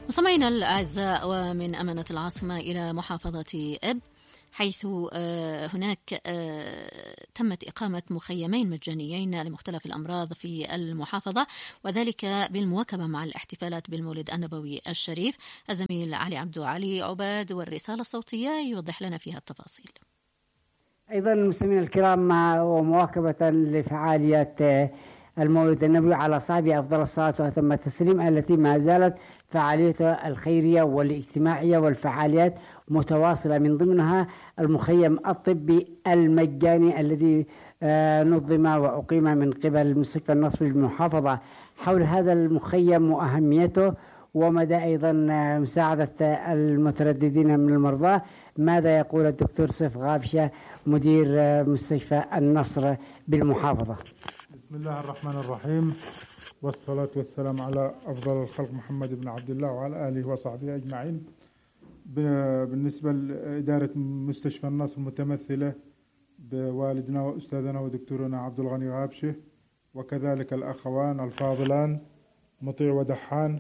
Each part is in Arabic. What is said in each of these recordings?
مستمعينا الأعزاء، ومن أمانة العاصمة إلى محافظة إب، حيث هناك تمت إقامة مخيمين مجانيين لمختلف الأمراض في المحافظة، وذلك بالمواكبة مع الاحتفالات بالمولد النبوي الشريف. الزميل علي عبدو علي عباد والرسالة الصوتية يوضح لنا فيها التفاصيل. أيضا المستمعين الكرام، ومواكبة لفعاليات المولد النبوي على صعب أفضل الصلاة وأتم التسليم، التي ما زالت فعاليتها الخيرية والاجتماعية والفعاليات متواصلة، من ضمنها المخيم الطبي المجاني الذي نظم وأقيم من قبل مستشفى النصر بالمحافظة. حول هذا المخيم وأهميته ومدى أيضا مساعدة المترددين من المرضى، ماذا يقول الدكتور سيف غابشة مدير مستشفى النصر بالمحافظة؟ بسم الله الرحمن الرحيم، والصلاة والسلام على أفضل الخلق محمد بن عبد الله وعلى آله وصحبه أجمعين. بالنسبة لإدارة مستشفى النصر متمثلة بوالدنا وأستاذنا ودكتورنا عبد الغني غابشة، وكذلك الأخوان الفاضلان مطيع ودحان.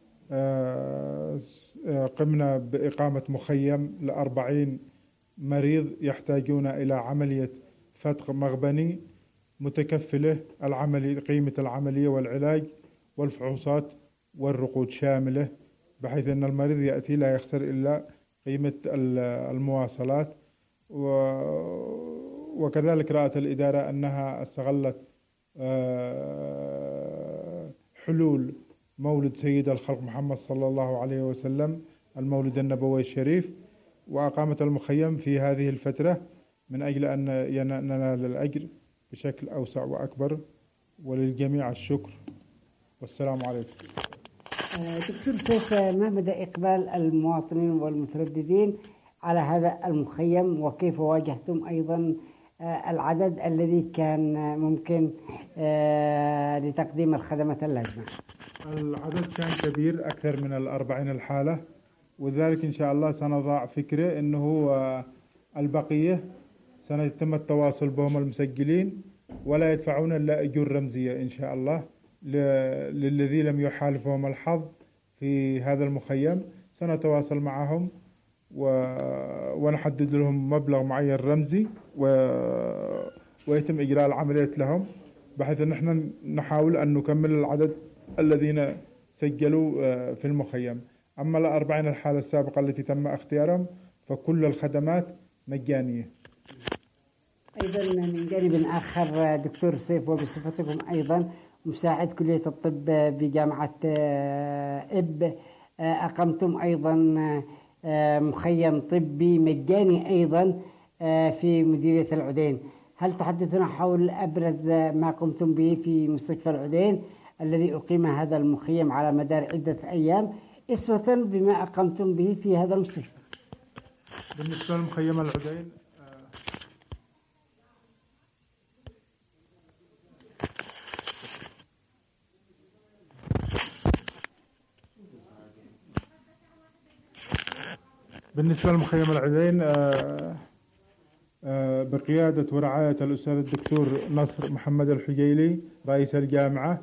قمنا بإقامة مخيم ل40 مريض يحتاجون إلى عملية فتق مغبني متكفلة قيمة العملية والعلاج والفحوصات والرقود شاملة، بحيث أن المريض يأتي لا يخسر إلا قيمة المواصلات. وكذلك رأت الإدارة أنها استغلت حلول مولد سيد الخلق محمد صلى الله عليه وسلم، المولد النبوي الشريف، وأقامت المخيم في هذه الفترة من أجل أن ننال الأجر بشكل أوسع وأكبر، وللجميع الشكر والسلام عليكم. دكتور سيف، ما مدى إقبال المواطنين والمترددين على هذا المخيم، وكيف واجهتم أيضا العدد الذي كان ممكن لتقديم الخدمات اللازمة؟ العدد كان كبير، أكثر من 40 الحالة، وذلك إن شاء الله سنضع فكرة أنه البقية سيتم التواصل بهم المسجلين، ولا يدفعون إلا أجور رمزية إن شاء الله للذي لم يحالفهم الحظ في هذا المخيم. سنتواصل معهم ونحدد لهم مبلغ معين رمزي ويتم إجراء العمليات لهم، بحيث أن احنا نحاول أن نكمل العدد الذين سجلوا في المخيم. أما 40 الحالة السابقة التي تم اختيارهم فكل الخدمات مجانية. أيضا من جانب آخر دكتور سيف، وبصفتكم أيضا مساعد كلية الطب بجامعة إب، أقمتم أيضا مخيم طبي مجاني أيضا في مديرية العدين. هل تحدثنا حول أبرز ما قمتم به في مستشفى العدين الذي أقيم هذا المخيم على مدار عدة أيام، أسوة بما أقمتم به في هذا المستشفى؟ بالنسبة لمخيم العدين، بقيادة ورعاية الأستاذ الدكتور نصر محمد الحجيلي رئيس الجامعة،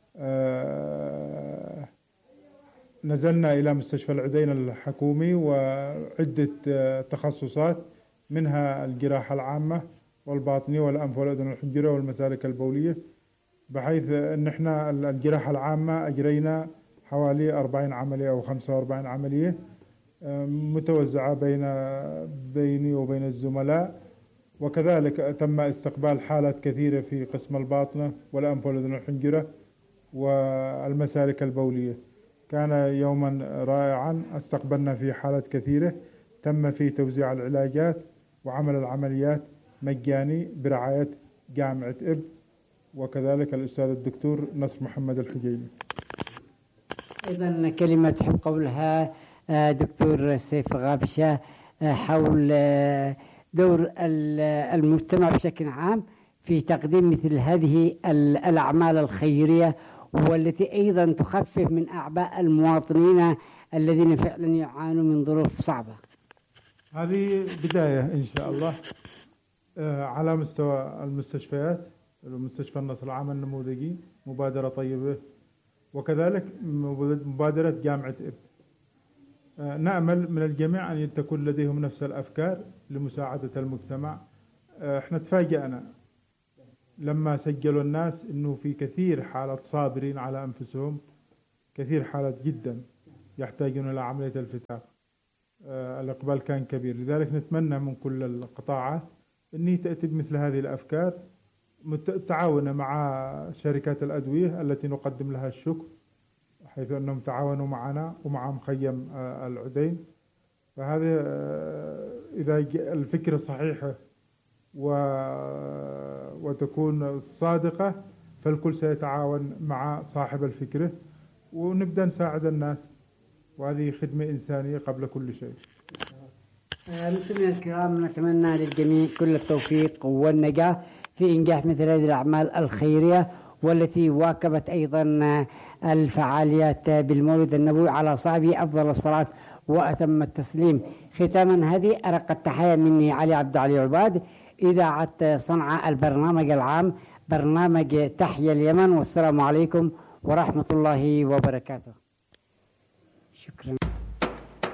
نزلنا إلى مستشفى العدين الحكومي وعدة تخصصات، منها الجراحة العامة والباطنية والأنف والأذن والحنجرة والمسالك البولية، بحيث أن احنا الجراحة العامة أجرينا حوالي 40 عملية أو 45 عملية متوزعة بيني وبين الزملاء. وكذلك تم استقبال حالات كثيرة في قسم الباطنة والأنف والأذن والحنجرة والمسالك البولية. كان يوما رائعا، استقبلنا فيه حالات كثيرة، تم فيه توزيع العلاجات وعمل العمليات مجاني برعاية جامعة إب، وكذلك الأستاذ الدكتور نصر محمد الحجيلي. أيضا كلمة تحب قولها دكتور سيف غابشة حول دور المجتمع بشكل عام في تقديم مثل هذه الأعمال الخيرية، والتي أيضا تخفف من أعباء المواطنين الذين فعلا يعانون من ظروف صعبة؟ هذه بداية إن شاء الله على مستوى المستشفيات، مستشفى النصر العام النموذجي، مبادرة طيبة، وكذلك مبادرة جامعة إب. نأمل من الجميع أن تكون لديهم نفس الأفكار لمساعدة المجتمع. احنا تفاجأنا لما سجلوا الناس إنه في كثير حالات صابرين على أنفسهم، كثير حالات جدا يحتاجون إلى عملية الفتاق. الإقبال كان كبير، لذلك نتمنى من كل القطاعات أن تأتي بمثل هذه الأفكار متعاونة مع شركات الأدوية التي نقدم لها الشكر، حيث أنهم تعاونوا معنا ومع مخيم العدين. فهذه إذا الفكرة صحيحة وتكون صادقة فالكل سيتعاون مع صاحب الفكرة ونبدأ نساعد الناس، وهذه خدمة إنسانية قبل كل شيء. مستمعينا الكرام، نتمنى للجميع كل التوفيق والنجاح في إنجاح مثل هذه الأعمال الخيرية، والتي واكبت أيضا الفعاليات بالمولد النبوي على صاحبه أفضل الصلاة وأتم التسليم. ختاما هذه أرق التحية مني علي عبد العلي عباد، إذاعة صنعاء، البرنامج العام برنامج تحيا اليمن، والسلام عليكم ورحمة الله وبركاته. شكرا.